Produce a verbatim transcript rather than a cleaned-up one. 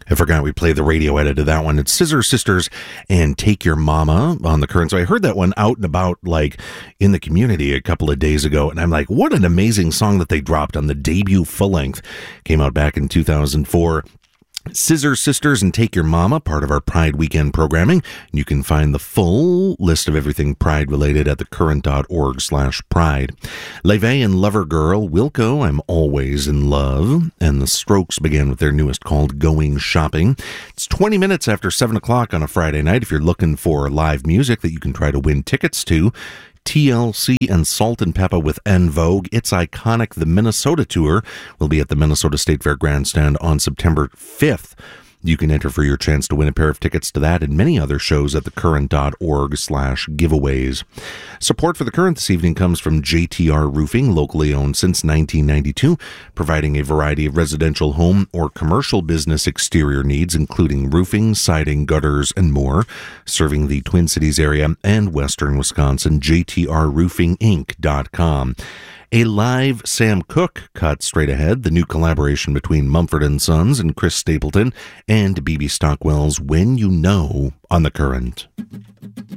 I forgot we played the radio edit of that one. It's Scissor Sisters and Take Your Mama on the Current. So I heard that one out and about, like, in the community a couple of days ago, and I'm like, what an amazing song that they dropped on the debut full-length. Came out back in two thousand four. Scissor Sisters and Take Your Mama, part of our Pride Weekend programming. You can find the full list of everything Pride related at thecurrent.org slash pride. LaVey and Lover Girl, Wilco, I'm Always in Love, and the Strokes began with their newest called Going Shopping. It's twenty minutes after seven o'clock on a Friday night. If you're looking for live music that you can try to win tickets to, T L C and Salt and Peppa with En Vogue. It's Iconic, the Minnesota Tour, will be at the Minnesota State Fair Grandstand on September fifth. You can enter for your chance to win a pair of tickets to that and many other shows at thecurrent.org slash giveaways. Support for The Current this evening comes from J T R Roofing, locally owned since nineteen ninety-two, providing a variety of residential home or commercial business exterior needs, including roofing, siding, gutters, and more. Serving the Twin Cities area and western Wisconsin, j t r roofing inc dot com. A live Sam Cooke cut straight ahead, the new collaboration between Mumford and Sons and Chris Stapleton and B B Stockwell's When You Know on The Current.